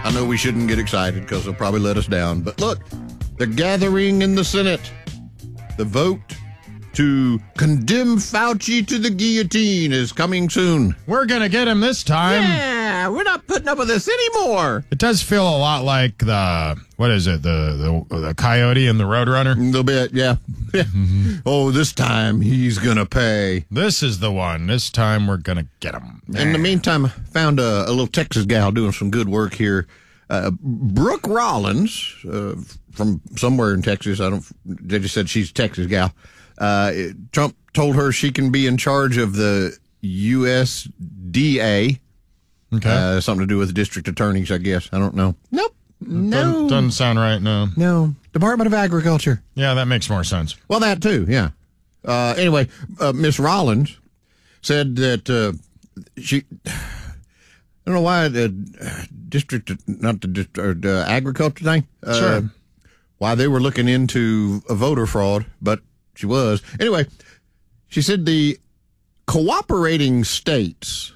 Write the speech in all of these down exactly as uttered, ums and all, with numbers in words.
I know we shouldn't get excited because they'll probably let us down. But look, they're gathering in the Senate. The vote to condemn Fauci to the guillotine is coming soon. We're going to get him this time. Yeah, we're not putting up with this anymore. It does feel a lot like the, what is it, the the, the Coyote and the Roadrunner? A little bit, yeah. yeah. Mm-hmm. Oh, this time he's going to pay. This is the one. This time we're going to get him. In the meantime, I found a, a little Texas gal doing some good work here. Uh, Brooke Rollins, uh, from somewhere in Texas. I don't, they just said she's a Texas gal. Uh, Trump told her she can be in charge of the U S D A. Okay. Uh, something to do with district attorneys, I guess. I don't know. Nope. No. Doesn't, doesn't sound right, no. No. Department of Agriculture. Yeah, that makes more sense. Well, that too, yeah. Uh, anyway, uh, Miss Rollins said that uh, she, I don't know why the district, not the district, uh, agriculture thing. Uh, Sure. Why they were looking into a voter fraud, but she was. Anyway, she said the cooperating states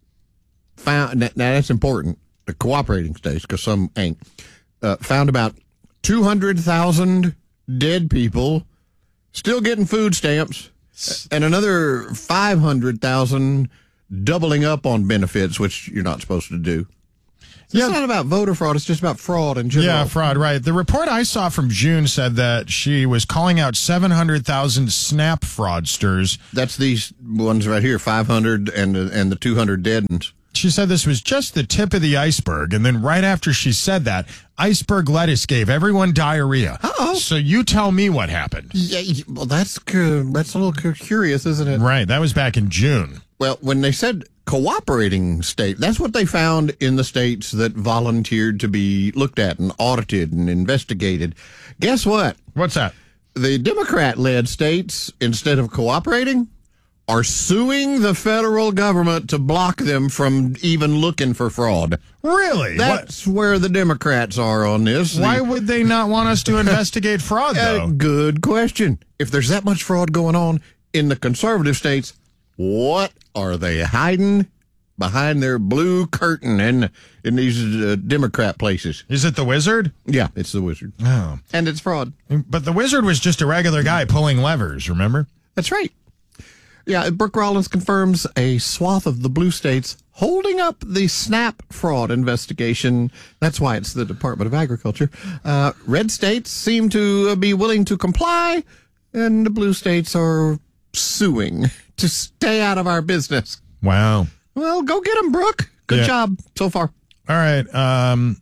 found, now that's important, the cooperating states, because some ain't, uh, found about two hundred thousand dead people still getting food stamps and another five hundred thousand doubling up on benefits, which you're not supposed to do. It's not about voter fraud. It's just about fraud in general. Yeah, fraud, right. The report I saw from June said that she was calling out seven hundred thousand SNAP fraudsters. That's these ones right here, five hundred and, and the two hundred dead ones. She said this was just the tip of the iceberg. And then right after she said that, iceberg lettuce gave everyone diarrhea. Uh-oh. So you tell me what happened. Yeah, well, that's, that's a little curious, isn't it? Right. That was back in June. Well, when they said cooperating state, that's what they found in the states that volunteered to be looked at and audited and investigated. Guess what? What's that? The Democrat-led states, instead of cooperating, are suing the federal government to block them from even looking for fraud. Really? That's what? Where the Democrats are on this. Why the, would they not want us to investigate fraud, though? Uh, good question. If there's that much fraud going on in the conservative states, what are they hiding behind their blue curtain in in these uh, Democrat places? Is it the Wizard? Yeah, it's the Wizard. Oh. And it's fraud. But the Wizard was just a regular guy pulling levers, remember? That's right. Yeah, Brooke Rollins confirms a swath of the blue states holding up the SNAP fraud investigation. That's why it's the Department of Agriculture. Uh, red states seem to be willing to comply, and the blue states are suing to stay out of our business. Wow. Well, go get them, Brooke. Good Yeah. job so far. All right. Um,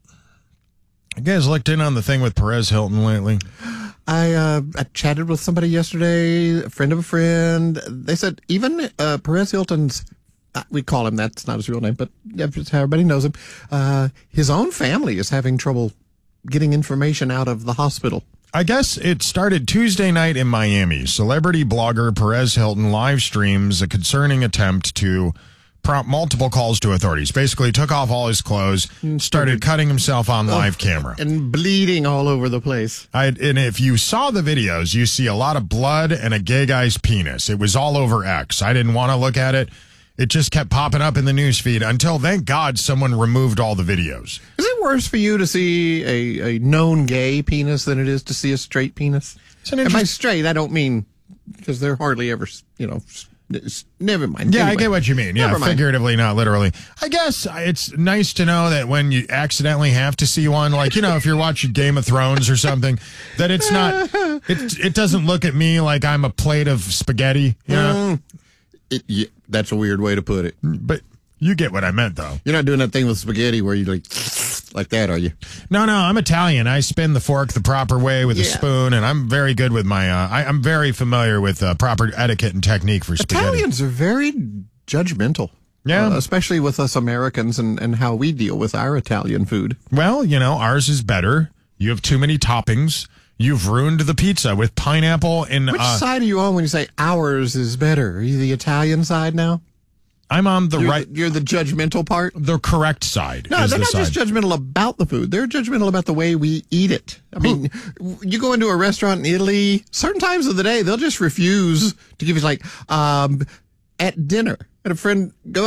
you guys looked in on the thing with Perez Hilton lately? I, uh, I chatted with somebody yesterday, a friend of a friend. They said even uh, Perez Hilton's, uh, we call him, that's not his real name, but that's how everybody knows him. Uh, his own family is having trouble getting information out of the hospital. I guess it started Tuesday night in Miami. Celebrity blogger Perez Hilton live streams a concerning attempt to prompt multiple calls to authorities. Basically took off all his clothes, started cutting himself on live camera. And bleeding all over the place. I, and if you saw the videos, you see a lot of blood and a gay guy's penis. It was all over X. I didn't want to look at it. It just kept popping up in the news feed until, thank God, someone removed all the videos. Is it worse for you to see a, a known gay penis than it is to see a straight penis? An and by straight, I don't mean because they're hardly ever, you know, never mind. Yeah, anyway, I get what you mean. Yeah, never mind. Figuratively, not literally. I guess it's nice to know that when you accidentally have to see one, like, you know, if you're watching Game of Thrones or something, that it's not, it, it doesn't look at me like I'm a plate of spaghetti, you know? Mm, it, yeah, that's a weird way to put it. But you get what I meant, though. You're not doing that thing with spaghetti where you like, like that, are you? No, no, I'm Italian. I spin the fork the proper way with yeah. a spoon, and I'm very good with my, uh, I, I'm very familiar with uh, proper etiquette and technique for spaghetti. Italians are very judgmental. Yeah. Uh, especially with us Americans and, and how we deal with our Italian food. Well, you know, ours is better. You have too many toppings. You've ruined the pizza with pineapple and... Which uh, side are you on when you say ours is better? Are you the Italian side now? I'm on the you're right... The, you're the judgmental part? The correct side. No, is they're the not side. just judgmental about the food. They're judgmental about the way we eat it. I mean, you go into a restaurant in Italy, certain times of the day, they'll just refuse to give you, like, um, at dinner. And a friend go out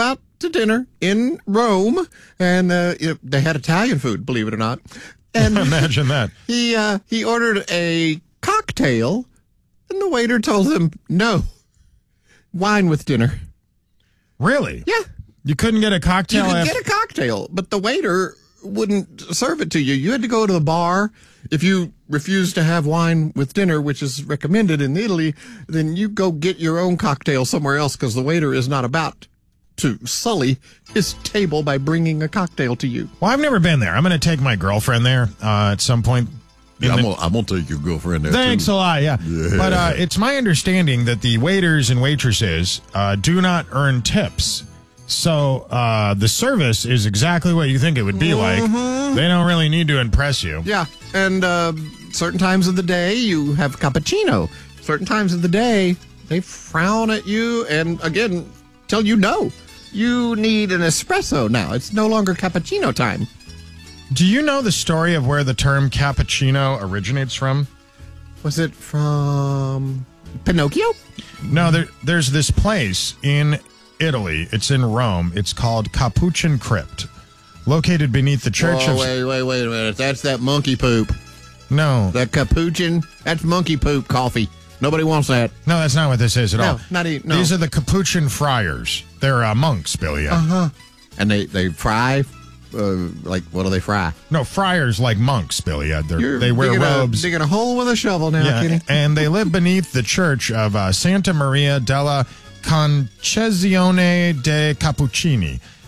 to dinner in Rome, and uh, you know, they had Italian food, believe it or not. And imagine that. He uh, he ordered a cocktail, and the waiter told him no, wine with dinner. Really? Yeah, you couldn't get a cocktail. You could after- get a cocktail, but the waiter wouldn't serve it to you. You had to go to the bar. If you refused to have wine with dinner, which is recommended in Italy, then you go get your own cocktail somewhere else because the waiter is not about to sully his table by bringing a cocktail to you. Well, I've never been there. I'm going to take my girlfriend there uh, at some point. Yeah, I'm the- gonna, I'm gonna take your girlfriend there. Thanks too. a lot, yeah. Yeah. But uh, it's my understanding that the waiters and waitresses uh, do not earn tips. So uh, the service is exactly what you think it would be Mm-hmm. like. They don't really need to impress you. Yeah, and uh, certain times of the day you have cappuccino. Certain times of the day they frown at you and again tell you no. You need an espresso now. It's no longer cappuccino time. Do you know the story of where the term cappuccino originates from? Was it from Pinocchio? No, there, there's this place in Italy. It's in Rome. It's called Capuchin Crypt, located beneath the Church oh, of... wait, wait, wait a minute. That's that monkey poop. No. That capuchin, that's monkey poop coffee. Nobody wants that. No, that's not what this is at No, all. not even. No. These are the Capuchin friars. They're uh, monks, Billy. Uh Uh-huh. And they, they fry, uh, like, what do they fry? No, friars like monks, Billy. Uh, they're- You're they wear digging robes. A, digging a hole with a shovel now, Yeah, Kenny. and they live beneath the church of uh, Santa Maria della Concezione de Cappuccini